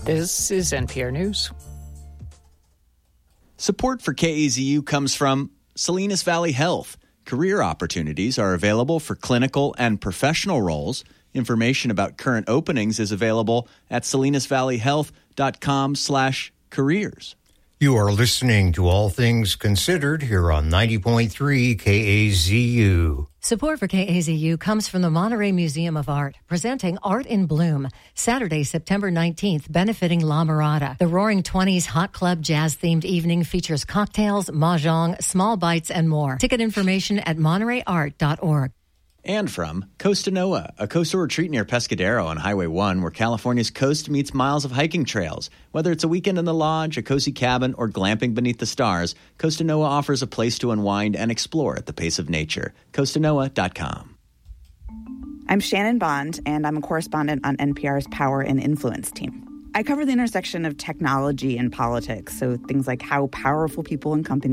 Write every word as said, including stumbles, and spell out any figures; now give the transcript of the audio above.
This is N P R News. Support for K A Z U comes from Salinas Valley Health. Career opportunities are available for clinical and professional roles. Information about current openings is available at salinasvalleyhealth.com slash careers. You are listening to All Things Considered here on ninety point three K A Z U. Support for K A Z U comes from the Monterey Museum of Art, presenting Art in Bloom, Saturday, September nineteenth, benefiting La Mirada. The Roaring Twenties Hot Club Jazz-themed evening features cocktails, mahjong, small bites, and more. Ticket information at monterey art dot org. And from Costa Noa, a coastal retreat near Pescadero on Highway one where California's coast meets miles of hiking trails. Whether it's a weekend in the lodge, a cozy cabin, or glamping beneath the stars, Costa Noa offers a place to unwind and explore at the pace of nature. costa noa dot com. I'm Shannon Bond, and I'm a correspondent on N P R's Power and Influence team. I cover the intersection of technology and politics, so things like how powerful people and companies